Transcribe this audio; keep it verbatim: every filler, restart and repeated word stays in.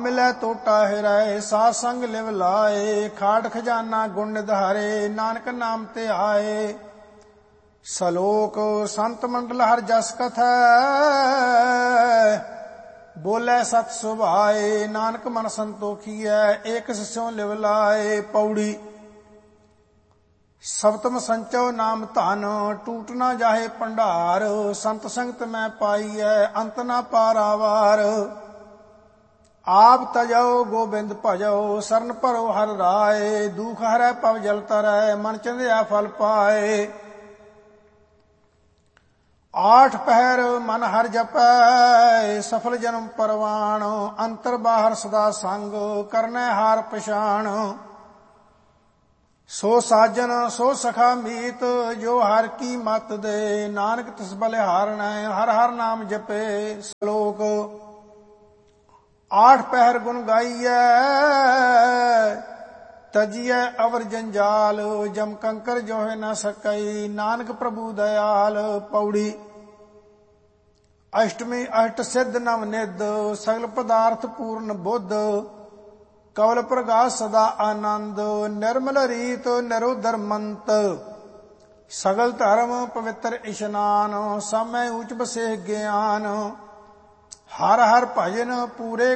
ਮਿਲੈ ਟੋਟਾ ਹਿਰੈ, ਸਾਧ ਸੰਗ ਲਿਵ ਲਾਏ। ਖਾਟ ਖਜ਼ਾਨਾ ਗੁਣ ਨਿਧਾਰੇ, ਨਾਨਕ ਨਾਮ ਤੇ ਆਏ। ਸਲੋਕ ਸੰਤ ਮੰਡਲ ਹਰ ਜਸ ਕਥੈ, ਬੋਲੇ ਸਤ ਸੁਭਾਏ। ਨਾਨਕ ਮਨ ਸੰਤੋਖੀਐ, ਏਕ ਸਿਉ ਲਿਵ ਲਾਏ। ਪੌੜੀ ਸਬਤਮ ਸੰਚੋ ਨਾਮ ਧਨ, ਟੂਟ ਨਾ ਜਾਹੇ ਭੰਡਾਰ। ਸੰਤ ਸੰਗਤ ਮੈਂ ਪਾਈਐ, ਅੰਤ ਨਾ ਪਾਰਾਵਾਰ। ਆਪ ਤਜੋ ਗੋਬਿੰਦ ਭਜੋ, ਸਰਨ ਭਰੋ ਹਰਿ ਰਾਏ। ਦੁਖ ਹਰੈ ਭਵ ਜਲ ਤਰੈ, ਮਨ ਚੰਦਿਆ ਫਲ ਪਾਏ। ਆਠ ਪਹਿਰ ਮਨ ਹਰਿ ਜਪੈ, ਸਫਲ ਜਨਮ ਪਰਵਾਣ। ਅੰਤਰ ਬਾਹਰ ਸਦਾ ਸੰਗ, ਕਰਨੈ ਹਾਰ ਪਛਾਣ। ਸੋ ਸਾਜਨ ਸੋ ਸਖਾ ਮੀਤ, ਜੋ ਹਰਿ ਕੀ ਮਤ ਦੇ। ਨਾਨਕ ਤਿਸ ਬਲਿਹਾਰਣੈ, ਹਰਿ ਹਰਿ ਨਾਮ ਜਪੇ। ਸ਼ਲੋਕ ਆਠ ਪਹਿਰ ਗੁਣ ਗਾਈਐ, ਤਜੀਐ ਅਵਰ ਜੰਜਾਲ। ਜਮ ਕੰਕਰ ਜੋਹਿ ਨ ਸਕਈ, ਨਾਨਕ ਪ੍ਰਭੂ ਦਇਆਲ। ਪੌੜੀ ਅਸ਼ਟਮੀ ਅਸ਼ਟ ਸਿੱਧ ਨਵ ਨਿਧ, ਸਗਲ ਪਦਾਰਥ ਪੂਰਨ ਬੁੱਧ। ਕਵਲ ਪ੍ਰਗਾਸ ਸਦਾ ਆਨੰਦ, ਨਿਰਮਲ ਰੀਤ ਨਿਰੋਧਰ ਮੰਤ। ਸਗਲ ਧਰਮ ਪਵਿੱਤਰ ਇਸ਼ਨਾਨ, ਸਾਮੈ ਊਚ ਬਸੇ ਗਿਆਨ। ਹਰ ਹਰ ਭਜਨ ਪੂਰੇ